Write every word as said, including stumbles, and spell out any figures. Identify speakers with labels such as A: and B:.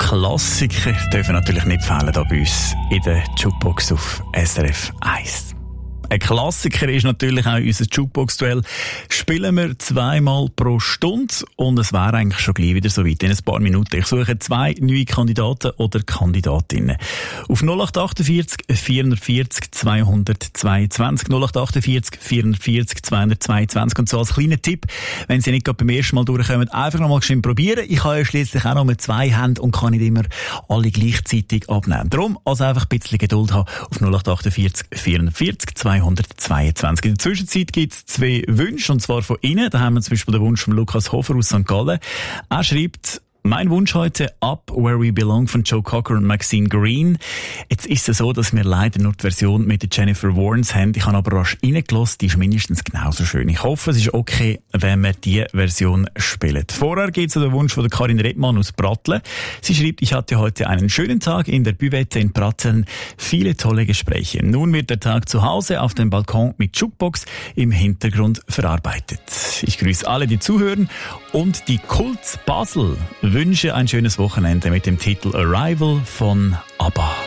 A: Klassiker dürfen natürlich nicht fehlen hier bei uns in der Jukebox auf S R F eins. Ein Klassiker ist natürlich auch unser Jukebox-Duell. Spielen wir zweimal pro Stunde und es wäre eigentlich schon gleich wieder so weit in ein paar Minuten. Ich suche zwei neue Kandidaten oder Kandidatinnen. Auf null acht achtundvierzig vierundvierzig zweihundertzweiundzwanzig null acht achtundvierzig vierundvierzig zweihundertzweiundzwanzig und so als kleiner Tipp, wenn Sie nicht gerade beim ersten Mal durchkommen, einfach noch mal schön probieren. Ich habe ja schliesslich auch noch mit zwei Händen und kann nicht immer alle gleichzeitig abnehmen. Darum also einfach ein bisschen Geduld haben auf null acht achtundvierzig vierundvierzig zweihundertzweiundzwanzig. In der Zwischenzeit gibt es zwei Wünsche, und zwar von Ihnen. Da haben wir zum Beispiel den Wunsch von Lukas Hofer aus Sankt Gallen. Er schreibt: Mein Wunsch heute Up Where We Belong von Joe Cocker und Maxine Green. Jetzt ist es so, dass wir leider nur die Version mit der Jennifer Warnes haben. Ich habe aber rasch reingelassen, die ist mindestens genauso schön. Ich hoffe, es ist okay, wenn wir diese Version spielen. Vorher geht es um den Wunsch von der Karin Redmann aus Pratteln. Sie schreibt: Ich hatte heute einen schönen Tag in der Büwette in Pratteln. Viele tolle Gespräche. Nun wird der Tag zu Hause auf dem Balkon mit Jukebox im Hintergrund verarbeitet. Ich grüße alle, die zuhören, und die Kults Basel wünsche ein schönes Wochenende mit dem Titel Arrival von ABBA.